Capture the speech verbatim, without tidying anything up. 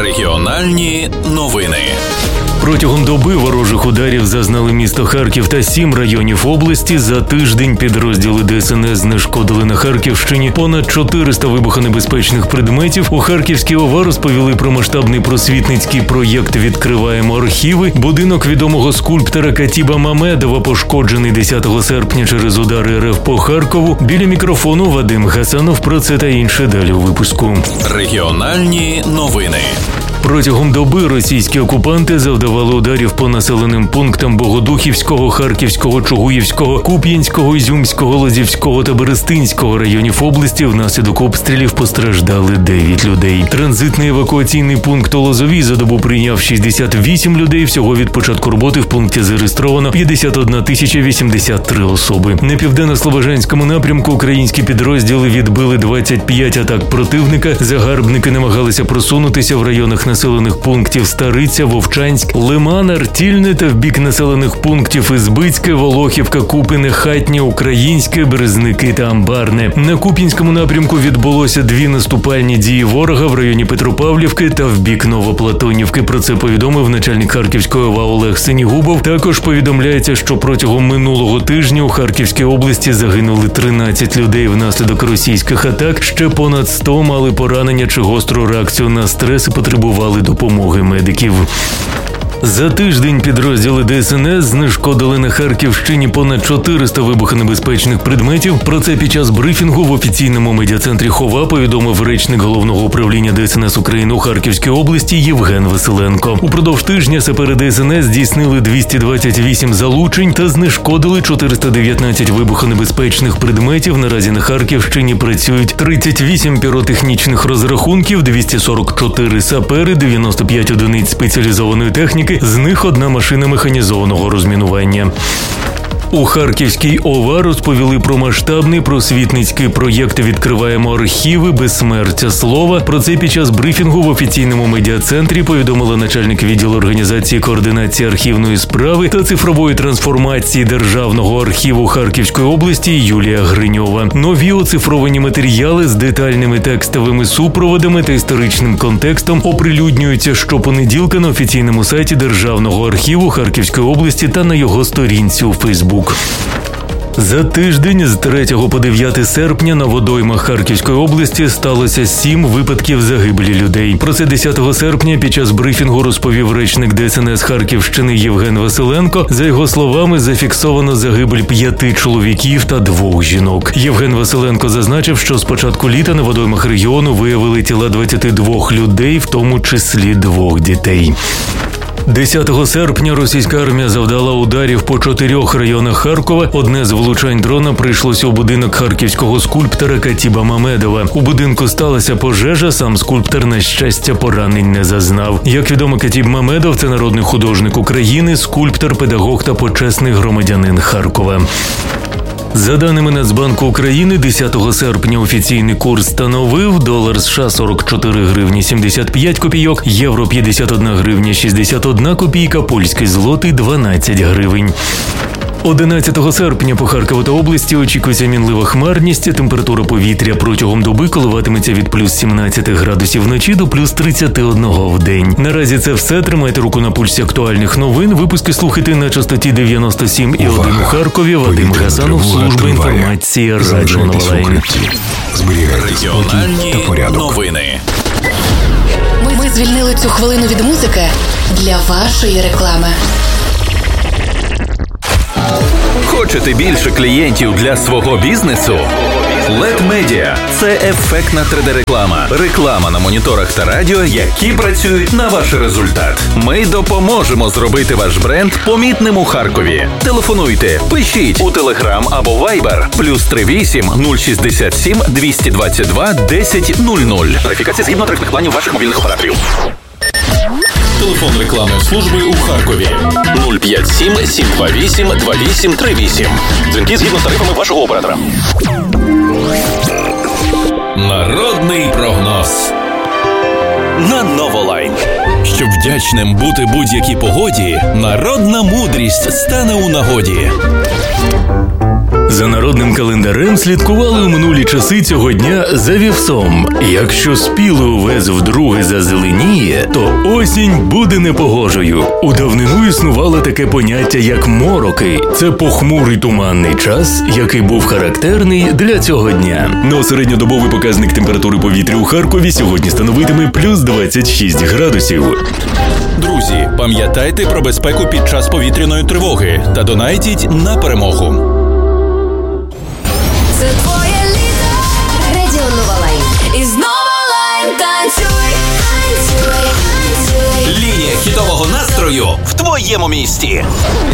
Регіональні новини. Протягом доби ворожих ударів зазнали місто Харків та сім районів області. За тиждень підрозділи ДСНС знешкодили на Харківщині понад чотириста вибухонебезпечних предметів. У Харківській ОВА розповіли про масштабний просвітницький проєкт «Відкриваємо архіви». Будинок відомого скульптора Катіба Мамедова пошкоджений десятого серпня через удари РФ по Харкову. Біля мікрофону Вадим Гасанов. Про це та інше далі у випуску. Регіональні новини. Протягом доби російські окупанти завдавали ударів по населеним пунктам Богодухівського, Харківського, Чугуївського, Куп'янського, Ізюмського, Лозівського та Берестинського районів області. Внаслідок обстрілів постраждали дев'ять людей. Транзитний евакуаційний пункт у Лозовій за добу прийняв шістдесят вісім людей. Всього від початку роботи в пункті зареєстровано п'ятдесят одна тисяча вісімдесят три особи. На південно-слобожанському напрямку українські підрозділи відбили двадцять п'ять атак противника. Загарбники намагалися просунутися в районах населених пунктів Стариця, Вовчанськ, Лиман, Артільне та в бік населених пунктів Ізбицьке, Волохівка, Купине, Хатнє, Українське, Березники та Амбарне. На Куп'янському напрямку відбулося дві наступальні дії ворога в районі Петропавлівки та в бік Новоплатонівки. Про це повідомив начальник Харківської ОВА Олег Синігубов. Також повідомляється, що протягом минулого тижня у Харківській області загинули тринадцять людей внаслідок російських атак. Ще понад сто мали поранення чи гостру реакцію на стрес і потребували допомоги медиків. За тиждень підрозділи ДСНС знешкодили на Харківщині понад чотириста вибухонебезпечних предметів. Про це під час брифінгу в офіційному медіа-центрі ХОВА повідомив речник Головного управління ДСНС України у Харківській області Євген Василенко. Упродовж тижня сапери ДСНС здійснили двісті двадцять вісім залучень та знешкодили чотириста дев'ятнадцять вибухонебезпечних предметів. Наразі на Харківщині працюють тридцять вісім піротехнічних розрахунків, двісті сорок чотири сапери, дев'яносто п'ять одиниць спеціалізованої техніки, з них одна машина механізованого розмінування. У Харківській ОВА розповіли про масштабний просвітницький проєкт «Відкриваємо архіви. Безсмертя слова». Про це під час брифінгу в офіційному медіа-центрі повідомила начальник відділу організації координації архівної справи та цифрової трансформації Державного архіву Харківської області Юлія Гриньова. Нові оцифровані матеріали з детальними текстовими супроводами та історичним контекстом оприлюднюються щопонеділка на офіційному сайті Державного архіву Харківської області та на його сторінці у Фейсбук. За тиждень з третього по дев'яте серпня на водоймах Харківської області сталося сім випадків загибелі людей. Про це десятого серпня під час брифінгу розповів речник ДСНС Харківщини Євген Василенко. За його словами, зафіксовано загибель п'яти чоловіків та двох жінок. Євген Василенко зазначив, що з початку літа на водоймах регіону виявили тіла двадцяти двох людей, в тому числі двох дітей. десятого серпня російська армія завдала ударів по чотирьох районах Харкова. Одне з влучань дрона прийшлося у будинок харківського скульптора Катіба Мамедова. У будинку сталася пожежа, сам скульптор, на щастя, поранень не зазнав. Як відомо, Катіб Мамедов – це народний художник України, скульптор, педагог та почесний громадянин Харкова. За даними Нацбанку України, десятого серпня офіційний курс становив долар США сорок чотири гривні сімдесят п'ять копійок, євро п'ятдесят одна гривня шістдесят одна копійка, польський злотий дванадцять гривень. одинадцятого серпня по Харкову та області очікується мінлива хмарність. Температура повітря протягом доби коливатиметься від плюс сімнадцять градусів вночі до плюс тридцять один в день. Наразі це все. Тримайте руку на пульсі актуальних новин. Випуски слухайте на частоті дев'яносто сім і один у Харкові. Вадим Гасанов, служба інформації, Радіо Новолайн. Регіональні новини. Ми, ми звільнили цю хвилину від музики для вашої реклами. Хочете більше клієнтів для свого бізнесу? лед Media – це ефектна три де-реклама. Реклама на моніторах та радіо, які працюють на ваш результат. Ми допоможемо зробити ваш бренд помітним у Харкові. Телефонуйте, пишіть у Telegram або Viber плюс три вісім нуль шістдесят сім двісті двадцять два десять нуль нуль. Верифікація згідно тарифних планів ваших мобільних операторів. Телефон рекламної служби у Харкові нуль п'ять сім сім два вісім два вісім три вісім. Дзвінки згідно з тарифами вашого оператора. Народний прогноз на Новолайн. Щоб вдячним бути будь-якій погоді, народна мудрість стане у нагоді. За народним календарем слідкували у минулі часи цього дня за вівсом. Якщо спілий овес вдруге зазеленіє, то осінь буде непогожою. У давнину існувало таке поняття, як мороки. Це похмурий туманний час, який був характерний для цього дня. Но середньодобовий показник температури повітря у Харкові сьогодні становитиме плюс двадцять шість градусів. Друзі, пам'ятайте про безпеку під час повітряної тривоги та донайтіть на перемогу. Це твоє літо. Радіо Нова Лайн. І знову Лайн. Танцюй, танцюй, танцюй. Лінія хітового настрою в твоєму місті.